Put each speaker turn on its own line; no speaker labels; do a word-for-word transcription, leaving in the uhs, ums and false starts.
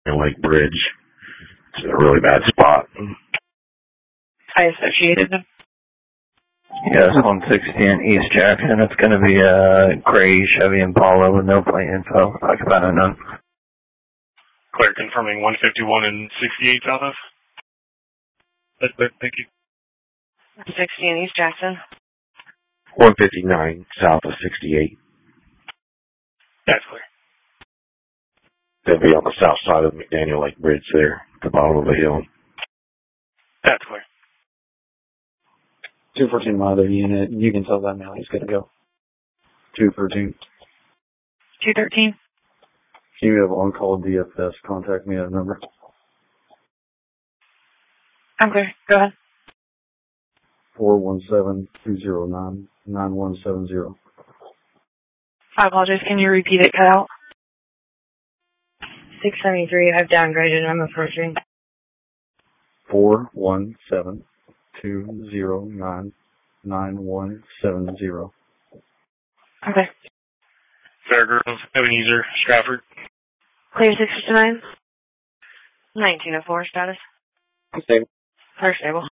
Lake Bridge. It's in a really bad spot.
I associated them.
Yeah, it's one sixty in East Jackson. It's going to be a gray Chevy Impala with no plate info. Occupied unknown.
Clear confirming one fifty-one and sixty-eight south of. That's clear, thank you.
sixty in East Jackson.
one fifty-nine south of sixty-eight.
That's clear.
They'll be on the south side of McDaniel Lake Bridge there, at the bottom of the hill.
That's clear.
two fourteen mother unit. You can tell that now he's going to go. two thirteen.
two thirteen.
You have on-call D F S. Contact me at a number.
I'm clear. Go ahead.
four one seven, two zero nine, nine one seven zero.
I apologize. Can you repeat it? Cut out. six seventy-three. I've downgraded. I'm approaching.
four one seven, two zero nine, nine one seven zero.
Okay.
Fairgrove, Ebenezer, Stratford.
Clear six fifty-nine. nineteen oh four status.
I'm stable.
Clear stable.